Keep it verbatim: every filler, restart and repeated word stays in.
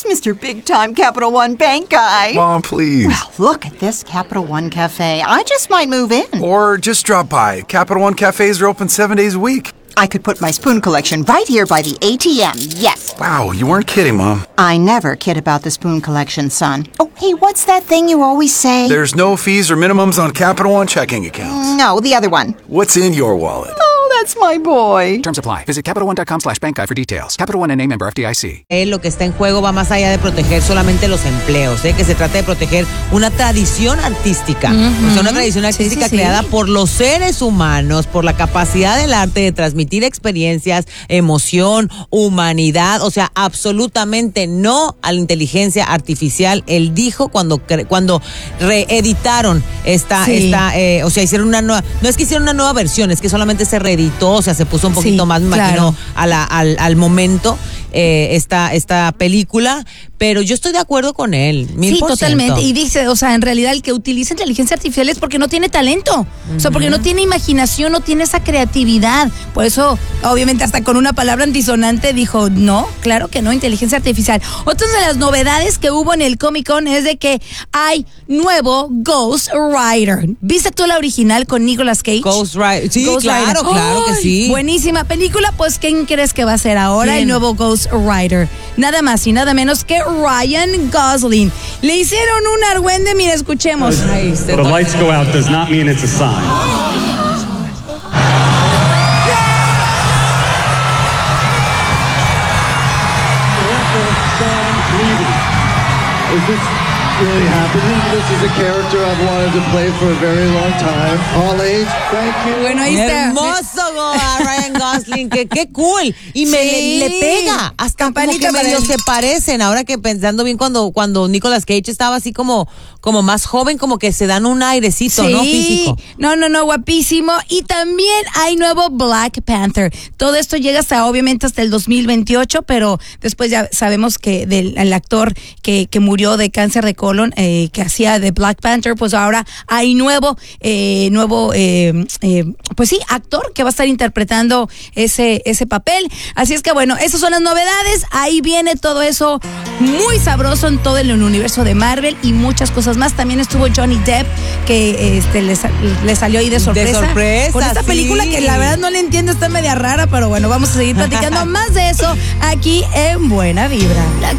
Mister Big-Time Capital One Bank guy. Mom, please. Well, look at this Capital One Cafe. I just might move in. Or just drop by. Capital One cafes are open seven days a week. I could put my spoon collection right here by the A T M, yes. Wow, you weren't kidding, Mom. I never kid about the spoon collection, son. Oh, hey, what's that thing you always say? There's no fees or minimums on Capital One checking accounts. No, the other one. What's in your wallet? Oh, that's my boy. Terms apply. Visit CapitalOne.com slash bank guide for details. Capital One N A member F D I C. Eh, lo que está en juego va más allá de proteger solamente los empleos, eh, que se trata de proteger una tradición artística. Uh-huh. O sea, una tradición artística sí, sí, creada sí. por los seres humanos, por la capacidad del arte de transmitir experiencias, emoción, humanidad. O sea, absolutamente no a la inteligencia artificial. Él dijo cuando, cuando reeditaron esta, sí. esta eh, o sea, hicieron una nueva, no es que hicieron una nueva versión, es que solamente se reeditó. O sea, se puso un poquito sí, más, me claro. imagino, a la, al, al momento eh, esta, esta película, pero yo estoy de acuerdo con él, mil Sí, por ciento. totalmente, y dice, o sea, en realidad el que utiliza inteligencia artificial es porque no tiene talento, uh-huh. o sea, porque no tiene imaginación, no tiene esa creatividad, por eso, obviamente, hasta con una palabra antisonante dijo, no, claro que no, inteligencia artificial. Otra de las novedades que hubo en el Comic Con es de que hay nuevo Ghost Rider. ¿Viste tú la original con Nicolas Cage? Ghost Rider, sí, Ghost claro, Rider. claro. Claro que sí. Buenísima película, pues ¿quién crees que va a ser ahora ¿Quién? el nuevo Ghost Rider? Nada más y nada menos que Ryan Gosling. Le hicieron un argüende, mira, escuchemos. Ay, the lights go out does not mean it's a sign. Is this really happening? This is a character I've wanted to play for a very long time. All age, thank you. Bueno, ahí está. Hermoso a Ryan Gosling, que qué cool. Y me sí. le, le pega. Hasta Campanita como que medio se parecen. Ahora que pensando bien cuando, cuando Nicolas Cage estaba así como, como más joven, como que se dan un airecito, sí. ¿no? Físico. No, no, no, guapísimo. Y también hay nuevo Black Panther. Todo esto llega hasta, obviamente, hasta el dos mil veintiocho, pero después ya sabemos que del el actor que, que murió de cáncer de colon, eh, que hacía de Black Panther, pues ahora hay nuevo, eh, nuevo, eh, eh, pues sí, actor que va a estar interpretando ese, ese papel. Así es que bueno, esas son las novedades. Ahí viene todo eso muy sabroso en todo el universo de Marvel y muchas cosas más. También estuvo Johnny Depp, que este le, le salió ahí de sorpresa. De sorpresa, con esta sí. película que la verdad no le entiendo, está media rara, pero bueno, vamos a seguir platicando más de eso aquí en Buena Vibra.